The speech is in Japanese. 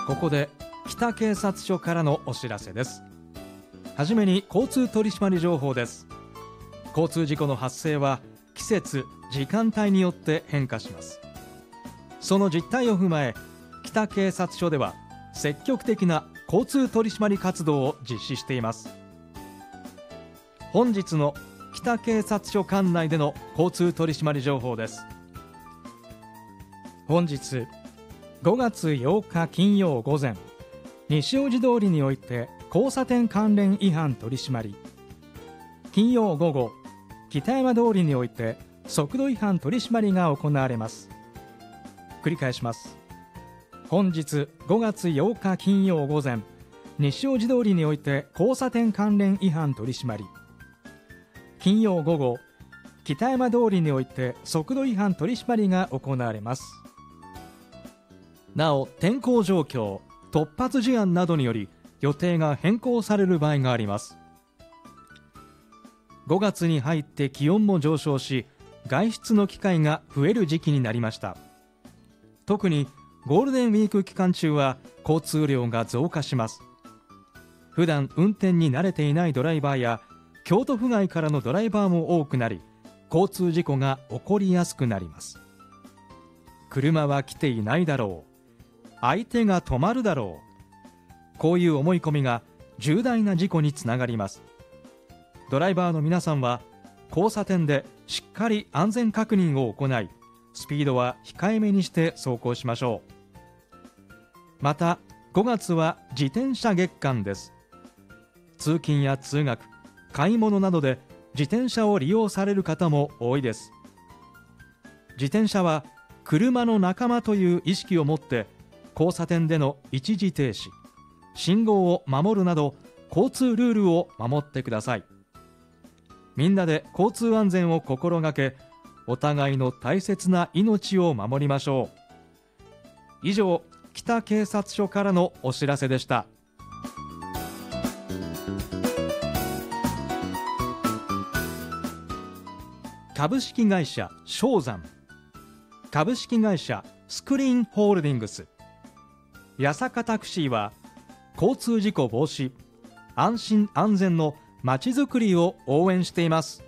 ここで北警察署からのお知らせです。はじめに交通取締情報です。交通事故の発生は季節・時間帯によって変化します。その実態を踏まえ、北警察署では積極的な交通取締活動を実施しています。本日の北警察署管内での交通取締情報です。 本日5月8日金曜午前、西大路通りにおいて交差点関連違反取締り、金曜午後、北山通りにおいて速度違反取締りが行われます。繰り返します。本日5月8日金曜午前、西大路通りにおいて交差点関連違反取締り、金曜午後、北山通りにおいて速度違反取締りが行われます。 なお、天候状況、突発事案などにより予定が変更される場合があります。5月に入って気温も上昇し、外出の機会が増える時期になりました。特にゴールデンウィーク期間中は交通量が増加します。普段運転に慣れていないドライバーや京都府外からのドライバーも多くなり、交通事故が起こりやすくなります。車は来ていないだろう、相手が止まるだろう、こういう思い込みが重大な事故につながります。ドライバーの皆さんは交差点でしっかり安全確認を行い、スピードは控えめにして走行しましょう。また5月は自転車月間です。通勤や通学、買い物などで自転車を利用される方も多いです。自転車は車の仲間という意識を持って交差点での一時停止、信号を守るなど交通ルールを守ってください。みんなで交通安全を心がけ、お互いの大切な命を守りましょう。以上、北警察署からのお知らせでした。株式会社正山、株式会社スクリーンホールディングス、八坂タクシーは交通事故防止、安心安全のまちづくりを応援しています。